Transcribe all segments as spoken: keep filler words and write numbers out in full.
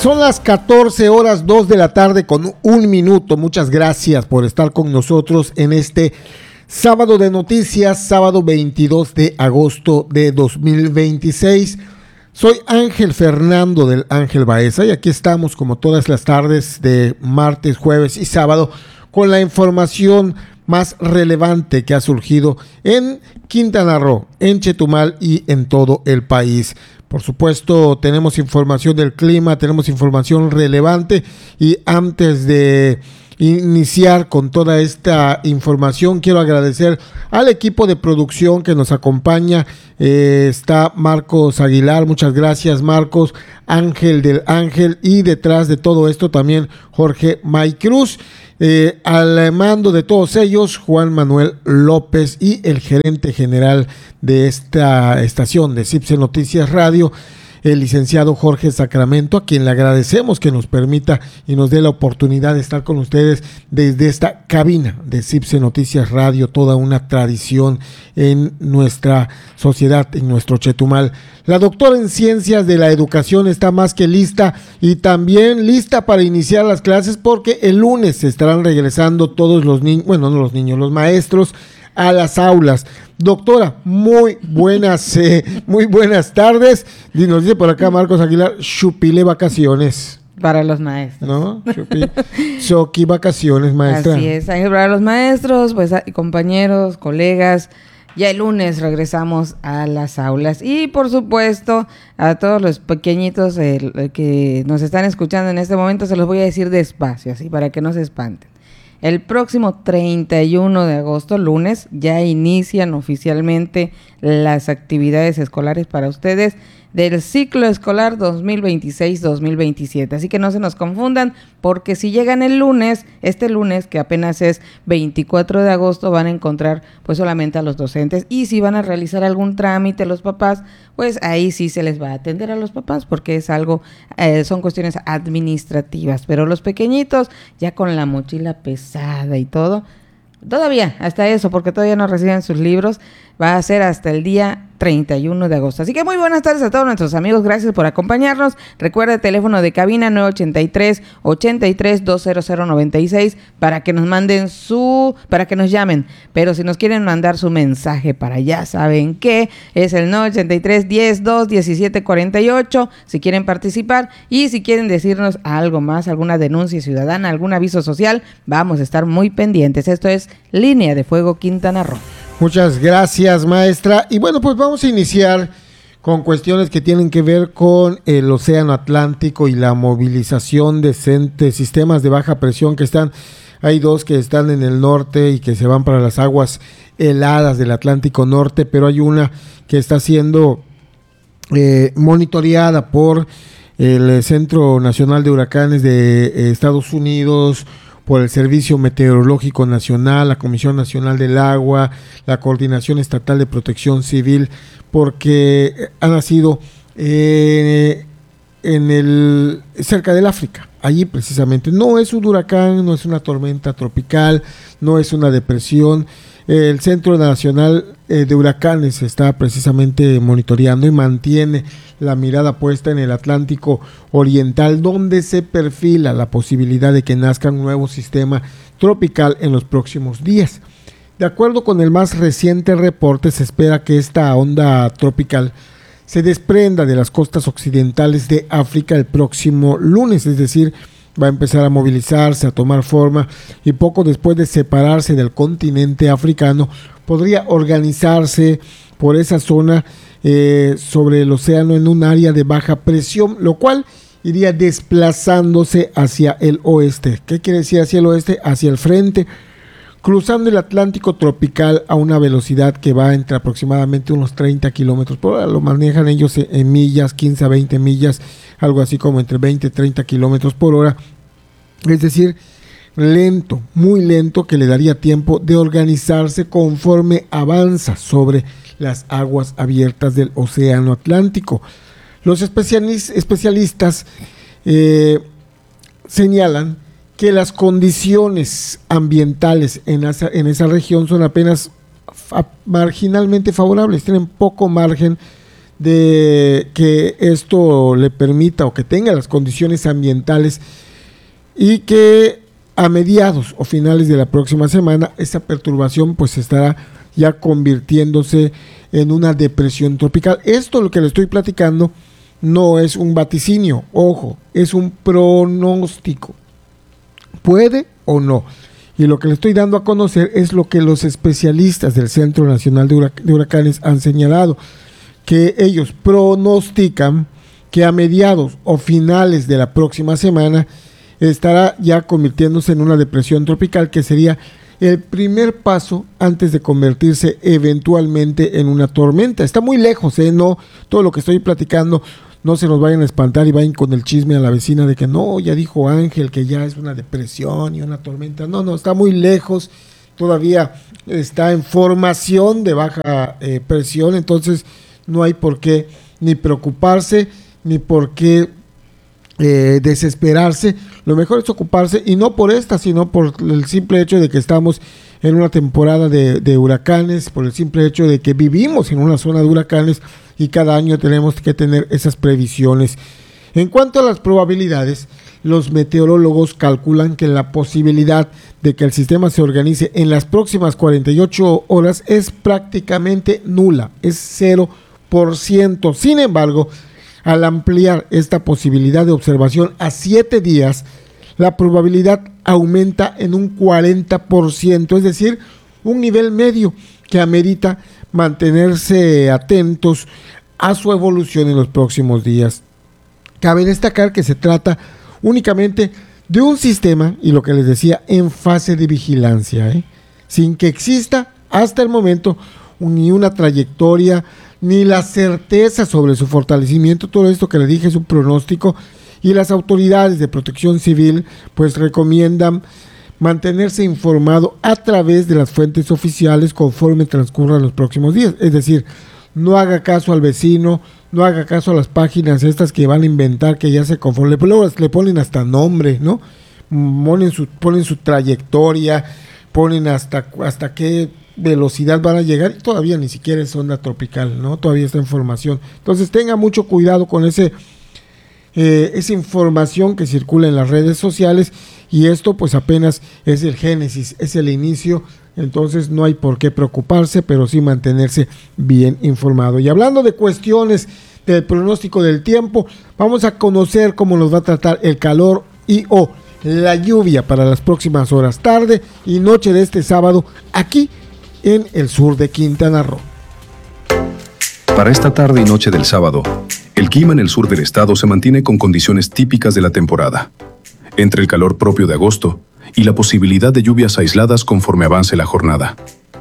Son las catorce horas dos de la tarde con un minuto. Muchas gracias por estar con nosotros en este sábado de noticias, sábado veintidós de agosto de dos mil veintiséis. Soy Ángel Fernando del Ángel Baeza y aquí estamos como todas las tardes de martes, jueves y sábado con la información más relevante que ha surgido en Quintana Roo, en Chetumal y en todo el país. Por supuesto, tenemos información del clima, tenemos información relevante y antes de iniciar con toda esta información, quiero agradecer al equipo de producción que nos acompaña. Eh, está Marcos Aguilar, muchas gracias Marcos, Ángel del Ángel, y detrás de todo esto también Jorge May Cruz. Eh, al mando de todos ellos, Juan Manuel López, y el gerente general de esta estación de CIPSE Noticias Radio, el licenciado Jorge Sacramento, a quien le agradecemos que nos permita y nos dé la oportunidad de estar con ustedes desde esta cabina de CIPSE Noticias Radio, toda una tradición en nuestra sociedad, en nuestro Chetumal. La doctora en Ciencias de la Educación está más que lista y también lista para iniciar las clases, porque el lunes se estarán regresando todos los niños, bueno, no los niños, los maestros a las aulas. Doctora, muy buenas, eh, muy buenas tardes. Y nos dice por acá Marcos Aguilar, chupile vacaciones. Para los maestros. ¿No? Chupi, choqui vacaciones, maestra. Así es, para los maestros, pues compañeros, colegas. Ya el lunes regresamos a las aulas. Y por supuesto, a todos los pequeñitos eh, que nos están escuchando en este momento, se los voy a decir despacio, así para que no se espanten. El próximo treinta y uno de agosto, lunes, ya inician oficialmente las actividades escolares para ustedes del ciclo escolar dos mil veintiséis dos mil veintisiete. Así que no se nos confundan, porque si llegan el lunes, este lunes, que apenas es veinticuatro de agosto, van a encontrar pues solamente a los docentes. Y si van a realizar algún trámite los papás, pues ahí sí se les va a atender a los papás, porque es algo, eh, son cuestiones administrativas. Pero los pequeñitos, ya con la mochila pesada y todo, todavía, hasta eso, porque todavía no reciben sus libros, va a ser hasta el día treinta y uno de agosto. Así que muy buenas tardes a todos nuestros amigos, gracias por acompañarnos. Recuerda el teléfono de cabina nueve ochenta y tres, ochenta y tres, doscientos noventa y seis para que nos manden su, para que nos llamen. Pero si nos quieren mandar su mensaje para ya saben qué, es el nueve ochenta y tres, diez, dos, diecisiete, cuarenta y ocho, si quieren participar. Y si quieren decirnos algo más, alguna denuncia ciudadana, algún aviso social, vamos a estar muy pendientes. Esto es Línea de Fuego Quintana Roo. Muchas gracias, maestra. Y bueno, pues vamos a iniciar con cuestiones que tienen que ver con el Océano Atlántico y la movilización de, de sistemas de baja presión que están, hay dos que están en el norte y que se van para las aguas heladas del Atlántico Norte, pero hay una que está siendo eh, monitoreada por el Centro Nacional de Huracanes de eh, Estados Unidos, por el Servicio Meteorológico Nacional, la Comisión Nacional del Agua, la Coordinación Estatal de Protección Civil, porque ha nacido eh, en el cerca del África, allí precisamente. No es un huracán, no es una tormenta tropical, no es una depresión. El Centro Nacional eh, de Huracanes está precisamente monitoreando y mantiene la mirada puesta en el Atlántico Oriental, donde se perfila la posibilidad de que nazca un nuevo sistema tropical en los próximos días. De acuerdo con el más reciente reporte, se espera que esta onda tropical se desprenda de las costas occidentales de África el próximo lunes, es decir, va a empezar a movilizarse, a tomar forma, y poco después de separarse del continente africano, podría organizarse por esa zona eh, sobre el océano en un área de baja presión, lo cual iría desplazándose hacia el oeste. ¿Qué quiere decir hacia el oeste? Hacia el frente, cruzando el Atlántico tropical a una velocidad que va entre aproximadamente unos treinta kilómetros por hora. Lo manejan ellos en millas, quince a veinte millas, algo así como entre veinte y treinta kilómetros por hora. Es decir, lento, muy lento, que le daría tiempo de organizarse conforme avanza sobre las aguas abiertas del Océano Atlántico. Los especialistas eh, señalan que las condiciones ambientales en esa, en esa región son apenas fa- marginalmente favorables, tienen poco margen de que esto le permita o que tenga las condiciones ambientales y que a mediados o finales de la próxima semana esa perturbación pues estará ya convirtiéndose en una depresión tropical. Esto lo que le estoy platicando no es un vaticinio, ojo, es un pronóstico. Puede o no. Y lo que le estoy dando a conocer es lo que los especialistas del Centro Nacional de, Hurac- de Huracanes han señalado, que ellos pronostican que a mediados o finales de la próxima semana estará ya convirtiéndose en una depresión tropical, que sería el primer paso antes de convertirse eventualmente en una tormenta. Está muy lejos, ¿eh? No, todo lo que estoy platicando, no se nos vayan a espantar y vayan con el chisme a la vecina de que no, ya dijo Ángel que ya es una depresión y una tormenta. No, no, está muy lejos, todavía está en formación de baja eh, presión, entonces no hay por qué ni preocuparse, ni por qué eh, desesperarse. Lo mejor es ocuparse, y no por esta, sino por el simple hecho de que estamos en una temporada de, de huracanes, por el simple hecho de que vivimos en una zona de huracanes y cada año tenemos que tener esas previsiones. En cuanto a las probabilidades, los meteorólogos calculan que la posibilidad de que el sistema se organice en las próximas cuarenta y ocho horas es prácticamente nula, es cero por ciento. Sin embargo, al ampliar esta posibilidad de observación a siete días, la probabilidad aumenta en un cuarenta por ciento, es decir, un nivel medio que amerita mantenerse atentos a su evolución en los próximos días. Cabe destacar que se trata únicamente de un sistema, y lo que les decía, en fase de vigilancia, ¿eh? sin que exista hasta el momento ni una trayectoria, ni la certeza sobre su fortalecimiento. Todo esto que les dije es un pronóstico, y las autoridades de protección civil pues recomiendan mantenerse informado a través de las fuentes oficiales conforme transcurran los próximos días. Es decir, no haga caso al vecino, no haga caso a las páginas estas que van a inventar que ya se conforman. Luego le ponen hasta nombre, ¿no? Ponen su, ponen su trayectoria, ponen hasta, hasta qué velocidad van a llegar, y todavía ni siquiera es onda tropical, ¿no? Todavía está en formación. Entonces tenga mucho cuidado con ese eh, esa información que circula en las redes sociales, y esto pues apenas es el génesis, es el inicio. Entonces no hay por qué preocuparse, pero sí mantenerse bien informado. Y hablando de cuestiones del pronóstico del tiempo, vamos a conocer cómo nos va a tratar el calor y o la lluvia para las próximas horas, tarde y noche de este sábado, aquí en el sur de Quintana Roo. Para esta tarde y noche del sábado, el clima en el sur del estado se mantiene con condiciones típicas de la temporada, entre el calor propio de agosto y la posibilidad de lluvias aisladas conforme avance la jornada.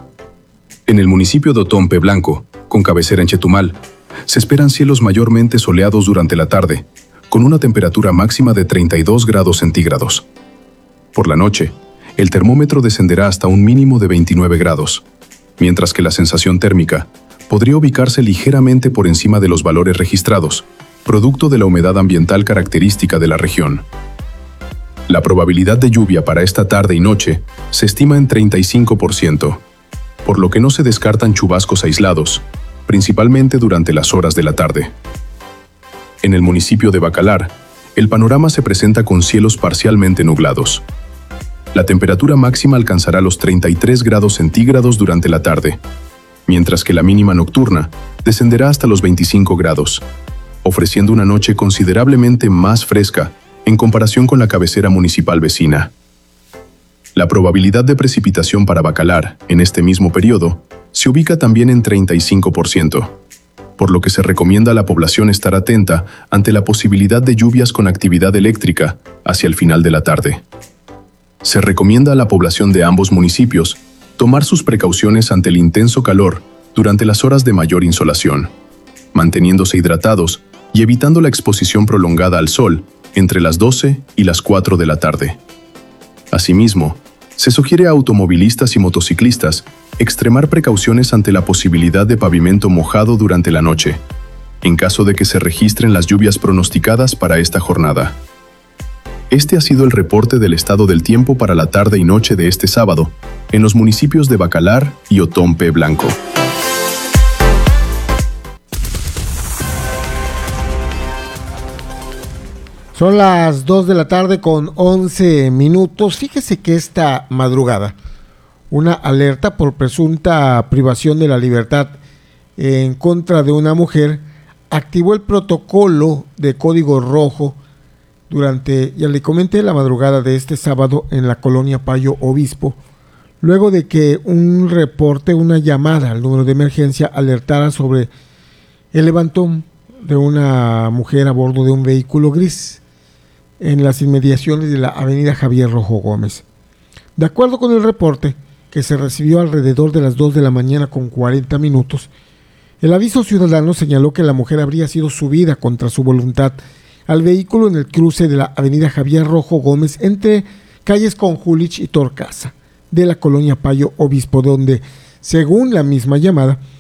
En el municipio de Otompe Blanco, con cabecera en Chetumal, se esperan cielos mayormente soleados durante la tarde, con una temperatura máxima de treinta y dos grados centígrados. Por la noche, el termómetro descenderá hasta un mínimo de veintinueve grados, mientras que la sensación térmica podría ubicarse ligeramente por encima de los valores registrados, producto de la humedad ambiental característica de la región. La probabilidad de lluvia para esta tarde y noche se estima en treinta y cinco por ciento, por lo que no se descartan chubascos aislados, principalmente durante las horas de la tarde. En el municipio de Bacalar, el panorama se presenta con cielos parcialmente nublados. La temperatura máxima alcanzará los treinta y tres grados centígrados durante la tarde, mientras que la mínima nocturna descenderá hasta los veinticinco grados, ofreciendo una noche considerablemente más fresca en comparación con la cabecera municipal vecina. La probabilidad de precipitación para Bacalar en este mismo periodo se ubica también en treinta y cinco por ciento, por lo que se recomienda a la población estar atenta ante la posibilidad de lluvias con actividad eléctrica hacia el final de la tarde. Se recomienda a la población de ambos municipios tomar sus precauciones ante el intenso calor durante las horas de mayor insolación, manteniéndose hidratados y evitando la exposición prolongada al sol entre las doce y las cuatro de la tarde. Asimismo, se sugiere a automovilistas y motociclistas extremar precauciones ante la posibilidad de pavimento mojado durante la noche, en caso de que se registren las lluvias pronosticadas para esta jornada. Este ha sido el reporte del estado del tiempo para la tarde y noche de este sábado, en los municipios de Bacalar y Otompe Blanco. Son las dos de la tarde con once minutos. Fíjese que esta madrugada una alerta por presunta privación de la libertad en contra de una mujer activó el protocolo de código rojo durante, ya le comenté, la madrugada de este sábado en la colonia Payo Obispo, luego de que un reporte, una llamada al número de emergencia alertara sobre el levantón de una mujer a bordo de un vehículo gris en las inmediaciones de la avenida Javier Rojo Gómez. De acuerdo con el reporte, que se recibió alrededor de las dos de la mañana con cuarenta minutos, el aviso ciudadano señaló que la mujer habría sido subida contra su voluntad al vehículo en el cruce de la avenida Javier Rojo Gómez entre calles Conjulich y Torcaza de la colonia Payo Obispo, donde, según la misma llamada,